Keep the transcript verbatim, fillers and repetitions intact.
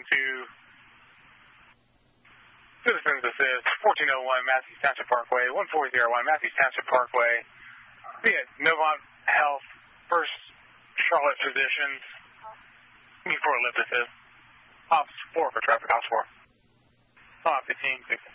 to Citizens Assist, fourteen oh one Matthews Township Parkway, one four zero one Matthews Township Parkway. Be at Novant Health, First Charlotte Physicians, before Olympus is. Ops four for traffic, Ops four. Ops fifteen, six.